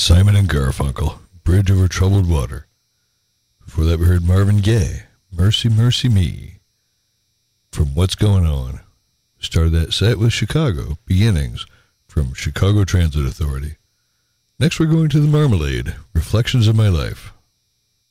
Simon and Garfunkel, Bridge Over Troubled Water. Before that, we heard Marvin Gaye, Mercy, Mercy Me, from What's Going On. Started that set with Chicago, Beginnings, from Chicago Transit Authority. Next, we're going to the Marmalade, Reflections of My Life,